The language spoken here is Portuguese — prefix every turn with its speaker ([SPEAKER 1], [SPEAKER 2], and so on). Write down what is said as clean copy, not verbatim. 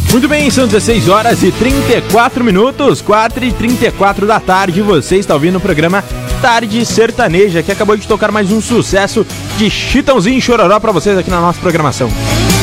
[SPEAKER 1] Muito bem, são 16 horas e 34 minutos, 4h34 da tarde. Você está ouvindo o programa Tarde Sertaneja, que acabou de tocar mais um sucesso de Chitãozinho e Chororó para vocês aqui na nossa programação.